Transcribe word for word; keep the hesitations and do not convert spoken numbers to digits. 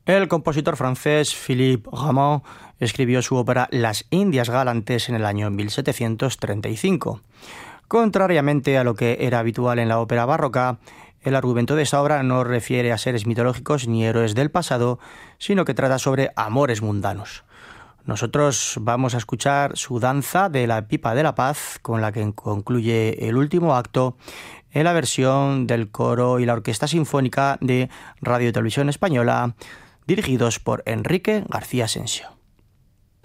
El compositor francés Philippe Rameau escribió su ópera Las Indias Galantes en el año mil setecientos treinta y cinco. Contrariamente a lo que era habitual en la ópera barroca, el argumento de esta obra no refiere a seres mitológicos ni héroes del pasado, sino que trata sobre amores mundanos. Nosotros vamos a escuchar su danza de la Pipa de la Paz, con la que concluye el último acto, en la versión del coro y la Orquesta Sinfónica de Radio y Televisión Española, dirigidos por Enrique García Asensio.